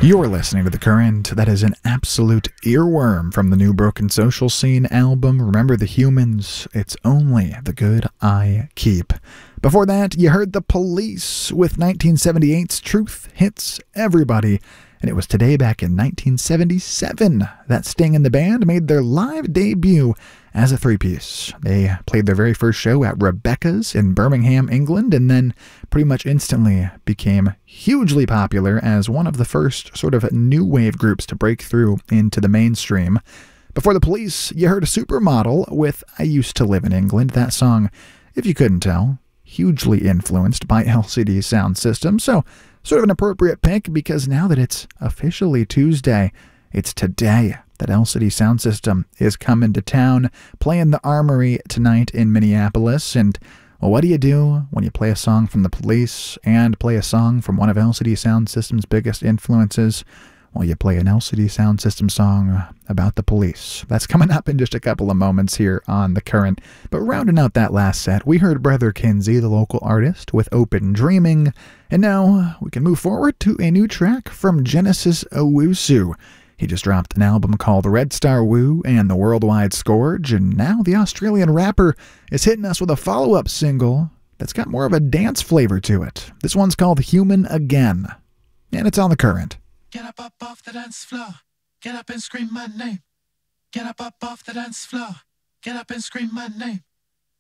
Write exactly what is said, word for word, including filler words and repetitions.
You're listening to The Current. That is an absolute earworm from the new Broken Social Scene album, Remember the Humans, It's Only the Good I Keep. Before that, you heard The Police with nineteen seventy-eight's Truth Hits Everybody, and it was today back in nineteen seventy-seven that Sting and the band made their live debut as a three-piece. They played their very first show at Rebecca's in Birmingham, England, and then pretty much instantly became hugely popular as one of the first sort of new wave groups to break through into the mainstream. Before The Police, you heard a Supermodel with I Used to Live in England. That song, if you couldn't tell, hugely influenced by L C D Sound System, so sort of an appropriate pick because now that it's officially Tuesday, it's today that L C D Sound System is coming to town, playing the Armory tonight in Minneapolis. And well, what do you do when you play a song from The Police and play a song from one of L C D Sound System's biggest influences? Well, you play an L C D Sound System song about the police. That's coming up in just a couple of moments here on The Current. But rounding out that last set, we heard Brother Kinsey, the local artist, with Open Dreaming. And now we can move forward to a new track from Genesis Owusu. He just dropped an album called Red Star Woo and the Worldwide Scourge, and now the Australian rapper is hitting us with a follow-up single that's got more of a dance flavor to it. This one's called Human Again, and it's on The Current. Get up, up off the dance floor. Get up and scream my name. Get up, up off the dance floor. Get up and scream my name.